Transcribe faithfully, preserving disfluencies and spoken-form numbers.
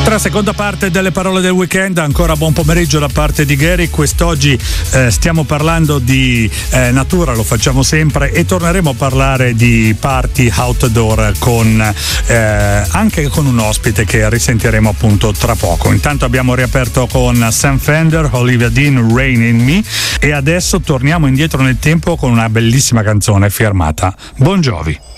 Tra seconda parte delle parole del weekend, ancora buon pomeriggio da parte di Gary. Quest'oggi eh, stiamo parlando di eh, natura, lo facciamo sempre, e torneremo a parlare di party outdoor con eh, anche con un ospite che risentiremo appunto tra poco. Intanto abbiamo riaperto con Sam Fender, Olivia Dean, Rain in Me, e adesso torniamo indietro nel tempo con una bellissima canzone firmata Bon Jovi.